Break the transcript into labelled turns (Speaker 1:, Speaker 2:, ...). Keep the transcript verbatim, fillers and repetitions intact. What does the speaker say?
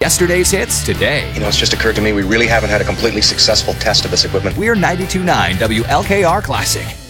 Speaker 1: Yesterday's hits today.
Speaker 2: You know, it's just occurred to me we really haven't had a completely successful test of this equipment.
Speaker 1: We're ninety-two point nine W L K R Classic.